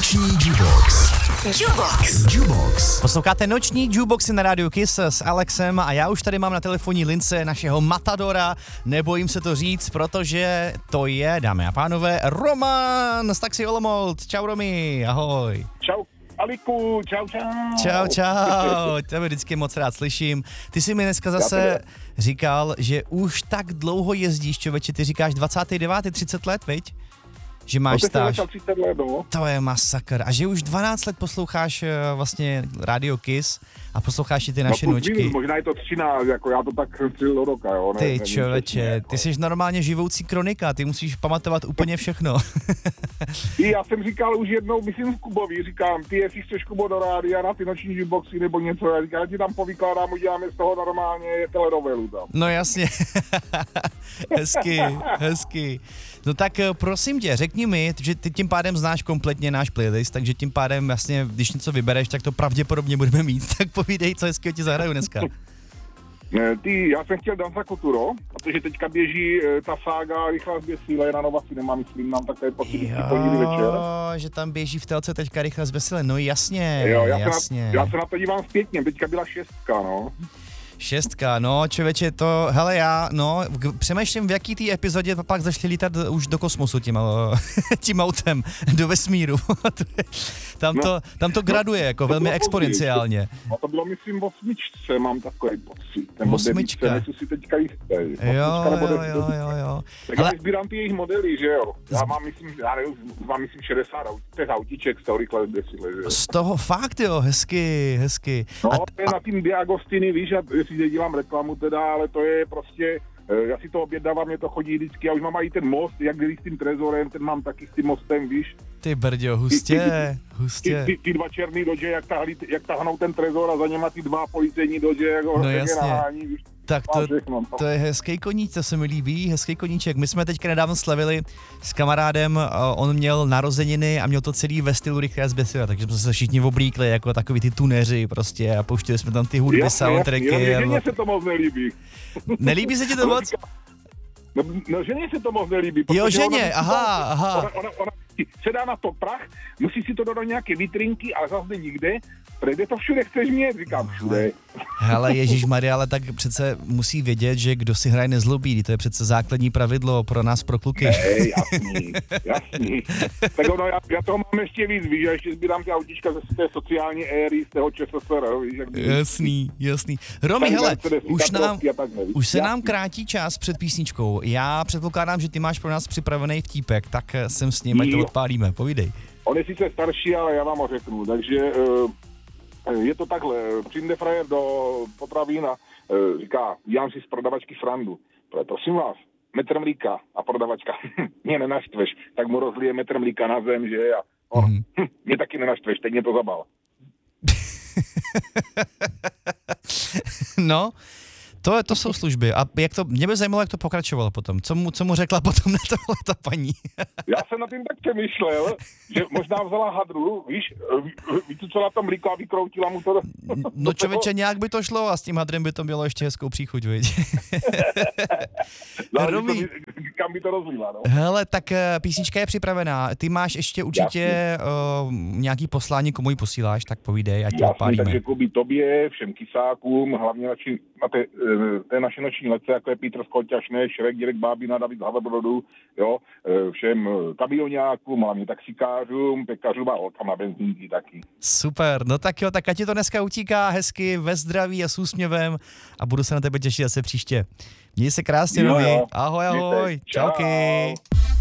Noční Jukebox. Jukebox. Posloucháte Noční Jukeboxy na rádiu Kiss s Alexem a já už tady mám na telefonní lince našeho matadora, nebojím se to říct, protože to je, dámy a pánové, Roman z Taxi Olomouc. Čau Romi, ahoj. Čau Aliku, čau. Čau, tebe vždycky moc rád slyším. Ty jsi mi dneska zase říkal, že už tak dlouho jezdíš, člověče, ty říkáš 29, 30 let, viď? Že máš stáž. 30 let, no. To je masakr. A že už 12 let posloucháš vlastně Radio Kiss a posloucháš i ty naše nočky. Možná je to 13, jako já to tak střelil do roka, jo. Ty člověče, ty jsi normálně živoucí kronika, ty musíš pamatovat úplně všechno. Já jsem říkal už jednou, myslím v Kubovi, říkám, ty jestli chceš Kubo do rádia na ty noční jukeboxy nebo něco, já říkám, já ti tam povykládám, uděláme z toho normálně telenovelu tam. No jasně, hezky. No tak prosím tě, řekni mi, že ty tím pádem znáš kompletně náš playlist, takže tím pádem vlastně, když něco vybereš, tak to pravděpodobně budeme mít, tak povídej, co hezkého ti zahraju dneska. Já jsem chtěl Danza Koturo, protože teďka běží ta sága Rychlá zběsile na Nova Cinema, myslím, mám takové pocit pondělí večer. Že tam běží v telce teďka Rychlá zběsile, no jasně, jasně. Já se na to dívám zpětně, teďka byla 6, no. 6, no, člověče, to, hele přemýšlím, v jaký té epizodě pak zašli lítat už do kosmosu tím autem, do vesmíru. tam to graduje, jako velmi exponenciálně. No to bylo, myslím, v 8, mám takový pocit. Nebo 8. Nejsem si teďka jistý. Jo. Tak já sbírám ty jejich modely, že jo. Já mám, myslím, 60 autíček z toho Rychlé zběsile, že jo. Z toho fakt, jo, hezky. No, to je na tým Diagostiny, víš, jestli dělám reklamu teda, ale to je prostě, já si to objednávám, mě to chodí vždycky, já už mám i ten most, jak když s tím trezorem, ten mám taky s tím mostem, víš. Ty brďo, hustě. Ty dva černý Dodge, jak tahnou ten trezor a za něma ty dva policejní Dodge, jak ho nahání, víš. Tak to je hezký koníček, to se mi líbí, hezký koníček. My jsme teďka nedávno slavili s kamarádem, on měl narozeniny a měl to celý ve stylu Rychlé zběsile, takže jsme se všichni oblíkli jako takový ty tuneři prostě a pouštěli jsme tam ty hudby, soundtracky. Ženě se to moc nelíbí. Nelíbí se ti to moc? No ženě se to moc nelíbí. Jo, ženě, aha. Ona se dá na to prach, musí si to dát do nějaké vitrinky, ale zase nikde. Kde to všude chceš mít? Říkám všude. Hele, ježišmarja, ale tak přece musí vědět, že kdo si hraje nezlobí, to je přece základní pravidlo pro nás, pro kluky. Jasný. Tak ono, já toho mám ještě víc, víš, já ještě sbírám ty autíčka ze té sociální éry, z toho ČSSR, víš, jak Jasný. Romi, hele, už se nám krátí čas před písničkou. Já předpokládám, že ty máš pro nás připravený vtípek, tak sem s ním, ať to odpálíme, povídej. On je sice starší, ale já vám ho řeknu, takže je to takhle, přijde frajer do potravín a říká, dělám si z prodavačky srandu. Prosím vás, metr mlíka a prodavačka, mě nenaštveš, tak mu rozlije metr mlíka na zem, že a on, mě taky nenaštveš, teď mě to zabal. No, to jsou služby. A mě by zajímalo, jak to pokračovalo potom. Co mu řekla potom na tohle ta paní? Já jsem na tím tak přemýšlel, že možná vzala hadru, víš, vycucala tam mlíko a vykroutila mu to. No člověče, nějak by to šlo a s tím hadrem by to mělo ještě hezkou příchuť, viď? Romi, kam by to rozlila, no? Hele, tak písnička je připravená. Ty máš ještě určitě nějaký poslání, komu ji posíláš, tak povídej, ať to odpálíme. Takže Kubi, tobě, všem kysákům, hlavně na té naše noční letce, jako je Petr Skolťašné, Šrek, Děrek Bábina, David Havabrodu, jo, všem kamioňákům, hlavně taxikářům, pekařům a holkám na benzínky taky. Super, no tak jo, tak ať ti to dneska utíká hezky, ve zdraví a s úsměvem a budu se na tebe těšit zase příště. Měj se krásně, Romi. Ahoj, čauky.